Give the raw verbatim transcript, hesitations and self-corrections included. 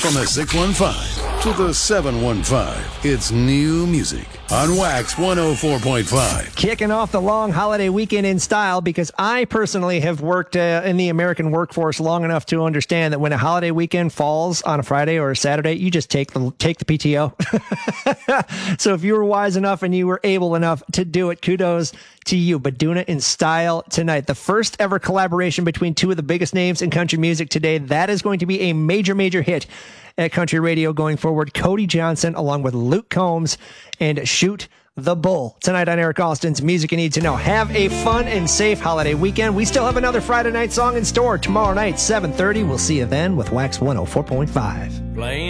From the six one five to the seven one five, it's new music on Wax one oh four point five. Kicking off the long holiday weekend in style, because I personally have worked uh, in the American workforce long enough to understand that when a holiday weekend falls on a Friday or a Saturday, you just take the take the P T O. So if you were wise enough and you were able enough to do it, kudos to you. But doing it in style tonight, the first ever collaboration between two of the biggest names in country music today. That is going to be a major, major hit at country radio going forward. Cody Johnson along with Luke Combs and Shoot the Bull tonight on Eric Austin's Music You Need to Know. Have a fun and safe holiday weekend. We still have another Friday night song in store tomorrow night, seven thirty. We'll see you then with Wax one oh four point five. Playing